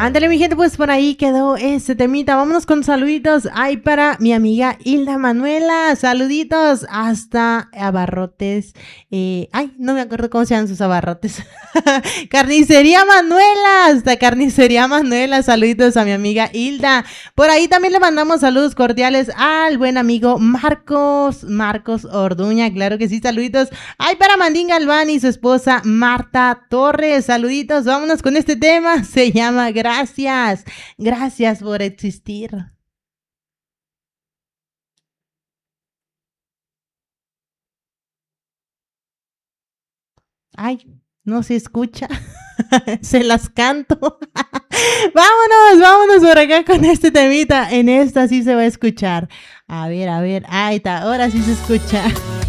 Ándale, mi gente, pues por ahí quedó este temita. Vámonos con saluditos. Ay, para mi amiga Hilda Manuela. Saluditos hasta Abarrotes. Ay, no me acuerdo cómo se llaman sus abarrotes. Carnicería Manuela. Hasta Carnicería Manuela. Saluditos a mi amiga Hilda. Por ahí también le mandamos saludos cordiales al buen amigo Marcos Orduña. Claro que sí, saluditos. Ay, para Mandín Galván y su esposa Marta Torres. Saluditos. Vámonos con este tema. Se llama Gracias. Gracias por existir. Ay, no se escucha. Se las canto. Vámonos por acá con este temita. En esta sí se va a escuchar. A ver. Ahí está. Ahora sí se escucha.